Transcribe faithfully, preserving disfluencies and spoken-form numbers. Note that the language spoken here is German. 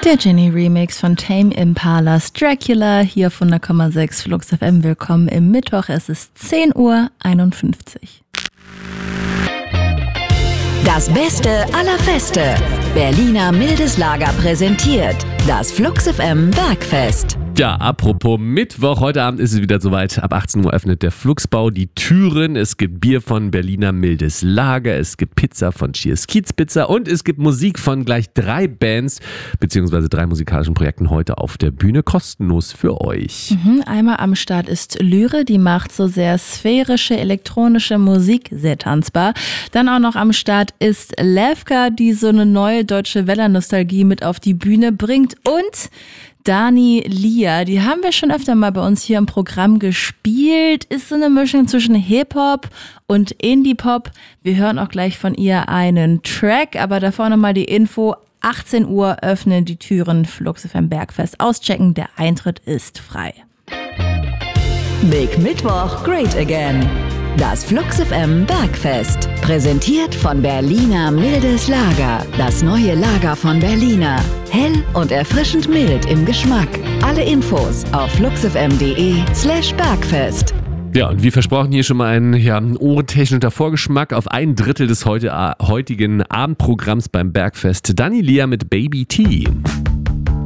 Der Jenny-Remix von Tame Impalas Dracula hier auf hundert Komma sechs Flux F M. Willkommen im Mittwoch, es ist zehn Uhr einundfünfzig. Das Beste aller Feste. Berliner Mildes Lager präsentiert das Flux F M Bergfest. Ja, apropos Mittwoch, heute Abend ist es wieder soweit. Ab achtzehn Uhr öffnet der Fluxbau die Türen. Es gibt Bier von Berliner Mildes Lager, es gibt Pizza von Cheers Kiez Pizza und es gibt Musik von gleich drei Bands bzw. drei musikalischen Projekten heute auf der Bühne, kostenlos für euch. Mhm, einmal am Start ist Lyre, die macht so sehr sphärische elektronische Musik, sehr tanzbar. Dann auch noch am Start ist Levka, die so eine neue deutsche Welle-Nostalgie mit auf die Bühne bringt, und Dani Lia, die haben wir schon öfter mal bei uns hier im Programm gespielt, ist so eine Mischung zwischen Hip-Hop und Indie-Pop. Wir hören auch gleich von ihr einen Track, aber davor nochmal die Info: achtzehn Uhr öffnen die Türen Flux F M Bergfest. Auschecken, der Eintritt ist frei. Big Mittwoch, Great Again. Das Flux F M Bergfest. Präsentiert von Berliner Mildes Lager. Das neue Lager von Berliner. Hell und erfrischend mild im Geschmack. Alle Infos auf fluxfm.de slash Bergfest. Ja, und wie versprochen hier schon mal ein ja, ohrentechnischer Vorgeschmack auf ein Drittel des heute, heutigen Abendprogramms beim Bergfest. Dani Lia mit Baby T.